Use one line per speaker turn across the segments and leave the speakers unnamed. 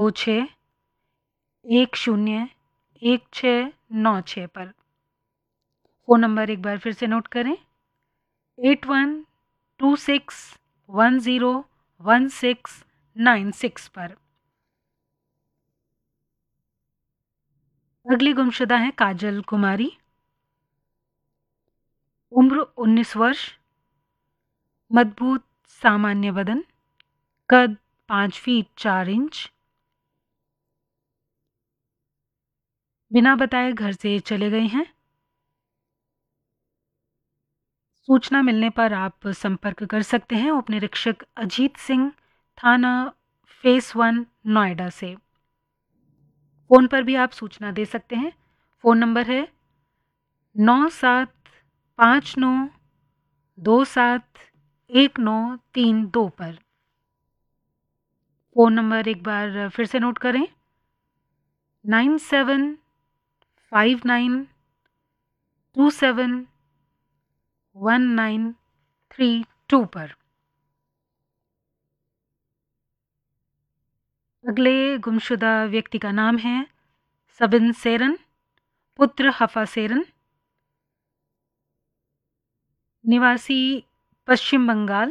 81261696 पर। Phone number एक बार फिर से नोट करें, 8126101696 पर। अगली गुमशुदा हैं काजल कुमारी, उम्र 19 वर्ष, मजबूत सामान्य बदन, कद 5 फीट 4 इंच, बिना बताए घर से चले गए हैं। सूचना मिलने पर आप संपर्क कर सकते हैं उपनिरीक्षक अजीत सिंह, थाना फेस 1 नोएडा से। फ़ोन पर भी आप सूचना दे सकते हैं। फ़ोन नंबर है 9759271932 पर। फ़ोन नंबर एक बार फिर से नोट करें, 9759271932 पर। अगले गुमशुदा व्यक्ति का नाम है सबिन सेरन, पुत्र हफा सेरन, निवासी पश्चिम बंगाल।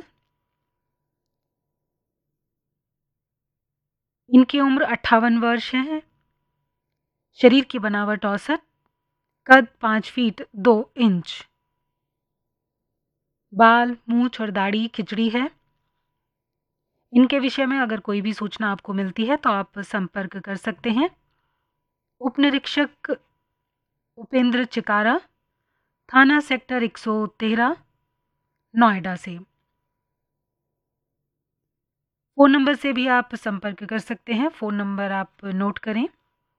इनकी उम्र 58 वर्ष है। शरीर की बनावट औसत, कद 5 फीट 2 इंच, बाल, मूंछ और दाढ़ी खिचड़ी है। इनके विषय में अगर कोई भी सूचना आपको मिलती है तो आप संपर्क कर सकते हैं उपनिरीक्षक उपेंद्र चिकारा, थाना सेक्टर 113 नोएडा से। फ़ोन नंबर से भी आप संपर्क कर सकते हैं। फ़ोन नंबर आप नोट करें,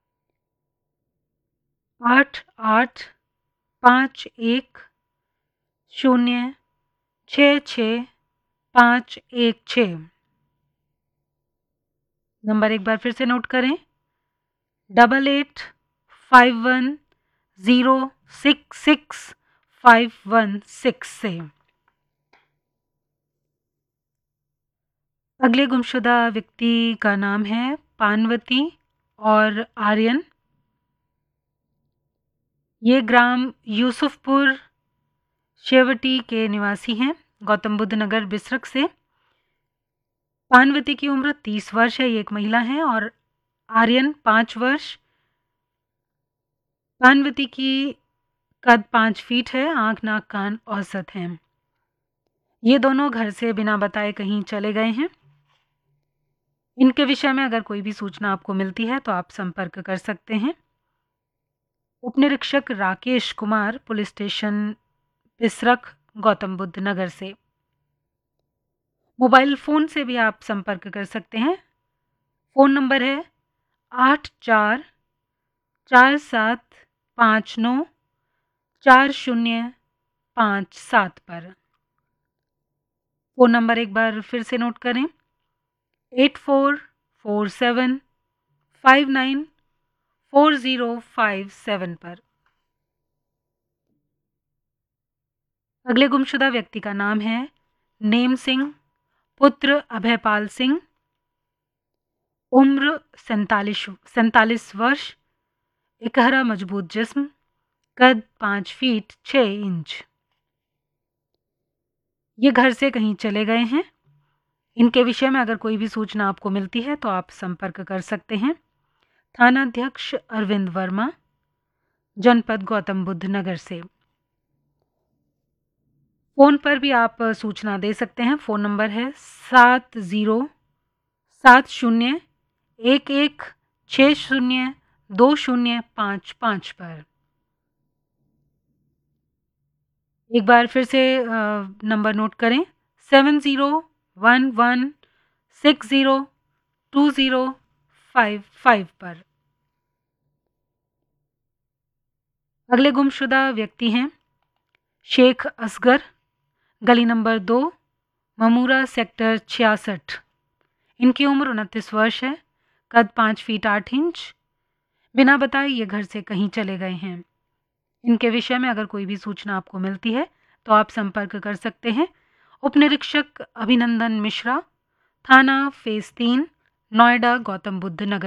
8851066516। नंबर एक बार फिर से नोट करें, 8851066516 से। अगले गुमशुदा व्यक्ति का नाम है पानवती और आर्यन। ये ग्राम यूसुफपुर शेवटी के निवासी हैं, गौतम बुद्ध नगर बिसरक से। पानवती की उम्र 30 वर्ष है, ये एक महिला है, और आर्यन 5 वर्ष। पानवती की कद 5 फीट है, आंख नाक कान औसत हैं। ये दोनों घर से बिना बताए कहीं चले गए हैं। इनके विषय में अगर कोई भी सूचना आपको मिलती है तो आप संपर्क कर सकते हैं उपनिरीक्षक राकेश कुमार, पुलिस स्टेशन बिसरक, गौतम बुद्ध नगर से। मोबाइल फ़ोन से भी आप संपर्क कर सकते हैं। फ़ोन नंबर है 8447594057 पर। फ़ोन नंबर एक बार फिर से नोट करें, 8447594057 पर। अगले गुमशुदा व्यक्ति का नाम है नेम सिंह, पुत्र अभयपाल सिंह, उम्र 47 वर्ष, इकहरा मजबूत जिस्म, कद 5 फीट 6 इंच। ये घर से कहीं चले गए हैं। इनके विषय में अगर कोई भी सूचना आपको मिलती है तो आप संपर्क कर सकते हैं थानाध्यक्ष अरविंद वर्मा, जनपद गौतम बुद्ध नगर से। फ़ोन पर भी आप सूचना दे सकते हैं। फ़ोन नंबर है 707011602055 पर। एक बार फिर से नंबर नोट करें, 7011602055 पर। अगले गुमशुदा व्यक्ति हैं शेख असगर, गली नंबर 2, ममूरा सेक्टर 66। इनकी उम्र 29 वर्ष है, कद 5 फीट 8 इंच, बिना बताए ये घर से कहीं चले गए हैं। इनके विषय में अगर कोई भी सूचना आपको मिलती है तो आप संपर्क कर सकते हैं उपनिरीक्षक अभिनंदन मिश्रा, थाना फेस 3 नोएडा, गौतम बुद्ध नगर